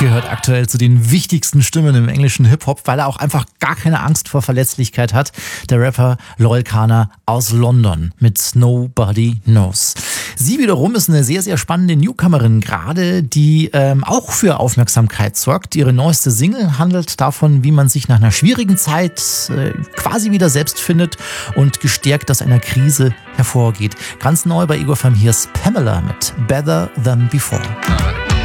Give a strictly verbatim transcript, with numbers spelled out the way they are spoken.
Gehört aktuell zu den wichtigsten Stimmen im englischen Hip-Hop, weil er auch einfach gar keine Angst vor Verletzlichkeit hat. Der Rapper Loyle Carner aus London mit Nobody Knows. Sie wiederum ist eine sehr, sehr spannende Newcomerin gerade, die ähm, auch für Aufmerksamkeit sorgt. Ihre neueste Single handelt davon, wie man sich nach einer schwierigen Zeit äh, quasi wieder selbst findet und gestärkt aus einer Krise hervorgeht. Ganz neu bei Igor van Heers Pamela mit Better Than Before.